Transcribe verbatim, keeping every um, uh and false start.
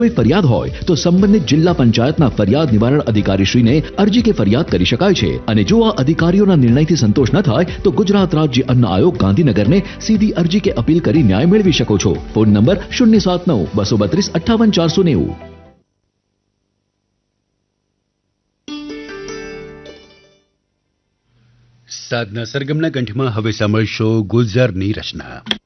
કોઈ ફરિયાદ હોય તો સંબંધિત જિલ્લા પંચાયતના ફરિયાદ નિવારણ અધિકારીશ્રીને અરજી કે ફરિયાદ કરી શકાય છે અને જો આ અધિકારીઓના નિર્ણયથી સંતોષ ન થાય તો ગુજરાત રાજ્ય અન્ન આયોગ ગાંધીનગરને સીધી અરજી કે અપીલ કરી ન્યાય મેળવી શકો છો. ફોન નંબર શૂન્ય સાત નવ બસો બત્રીસ અઠ્ઠાવન ચારસો નેવું. સાધના સરગમના કંઠમાં હવે સાંભળશો ગુલઝારની રચના.